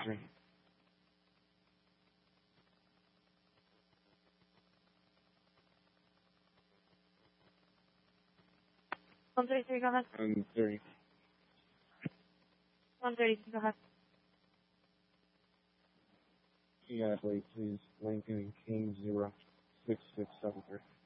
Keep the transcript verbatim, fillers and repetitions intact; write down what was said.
three. one thirty-three, go ahead. one thirty. one thirty-three, go ahead. Yeah, please. Lincoln King zero six six seven three.